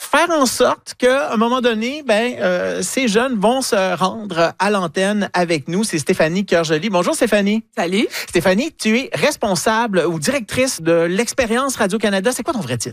faire en sorte qu'à un moment donné, ces jeunes vont se rendre à l'antenne avec nous. C'est Stéphanie Cœurjoly. Bonjour Stéphanie. Salut. Stéphanie, tu es responsable ou directrice de l'expérience Radio-Canada. C'est quoi ton vrai titre?